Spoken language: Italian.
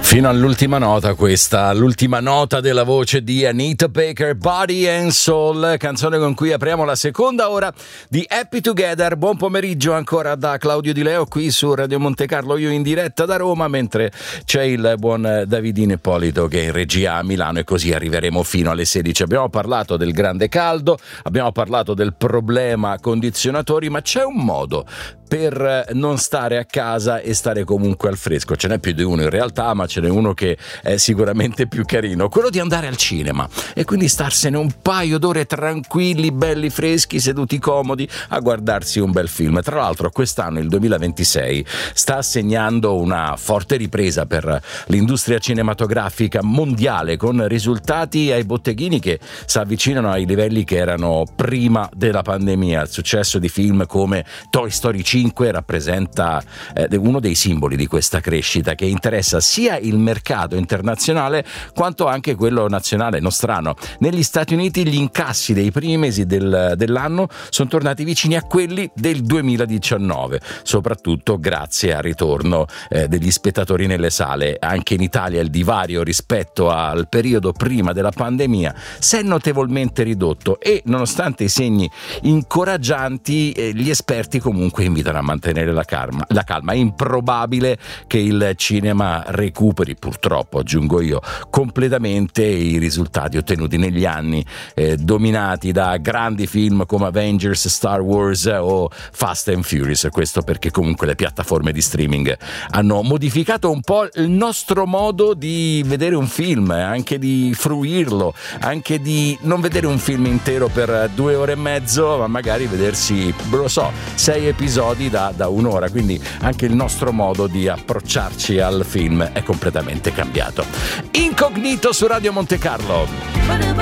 Fino all'ultima nota questa, l'ultima nota della voce di Anita Baker, Body and Soul, canzone con cui apriamo la seconda ora di Happy Together. Buon pomeriggio ancora da Claudio Di Leo qui su Radio Monte Carlo, io in diretta da Roma, mentre c'è il buon Davidino Ippolito che è in regia a Milano, e così arriveremo fino alle 16. Abbiamo parlato del grande caldo, abbiamo parlato del problema condizionatori, ma c'è un modo per non stare a casa e stare comunque al fresco. Ce n'è più di uno in realtà, ma ce n'è uno che è sicuramente più carino, quello di andare al cinema e quindi starsene un paio d'ore tranquilli, belli freschi, seduti comodi a guardarsi un bel film. Tra l'altro quest'anno, il 2026, sta segnando una forte ripresa per l'industria cinematografica mondiale, con risultati ai botteghini che si avvicinano ai livelli che erano prima della pandemia. Il successo di film come Toy Story 5 rappresenta uno dei simboli di questa crescita che interessa sia il mercato internazionale quanto anche quello nazionale nostrano. Negli Stati Uniti gli incassi dei primi mesi dell'anno sono tornati vicini a quelli del 2019, soprattutto grazie al ritorno degli spettatori nelle sale. Anche in Italia il divario rispetto al periodo prima della pandemia si è notevolmente ridotto e, nonostante i segni incoraggianti, gli esperti comunque invitano a mantenere la calma. È improbabile che il cinema recuperi, purtroppo aggiungo io, completamente i risultati ottenuti negli anni dominati da grandi film come Avengers, Star Wars o Fast and Furious. Questo perché comunque le piattaforme di streaming hanno modificato un po' il nostro modo di vedere un film, anche di fruirlo, anche di non vedere un film intero per 2 ore e mezzo, ma magari vedersi, 6 episodi da un'ora. Quindi anche il nostro modo di approcciarci al film è completamente cambiato. Incognito su Radio Monte Carlo.